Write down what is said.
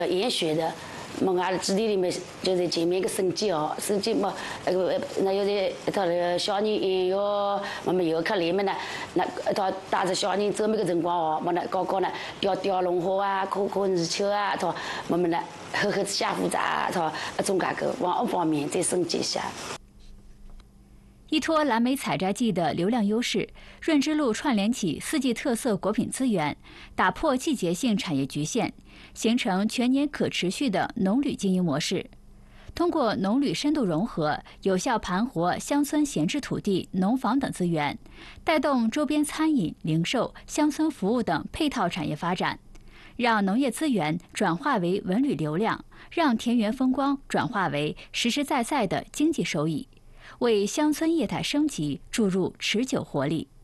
研学的，么俺基地里面就是前面一个升级哦，升级么那有的他那个小人哟，么游客里面呢，那他带着小人走那个辰光哦，么那搞呢钓龙虾啊，看泥鳅啊，他么呢喝下午茶，他种这个往方面再升级一下。 依托蓝莓采摘季的流量优势，润之路串联起四季特色果品资源，打破季节性产业局限，形成全年可持续的农旅经营模式。通过农旅深度融合，有效盘活乡村闲置土地、农房等资源，带动周边餐饮、零售、乡村服务等配套产业发展，让农业资源转化为文旅流量，让田园风光转化为实实在在的经济收益，为乡村业态升级注入持久活力。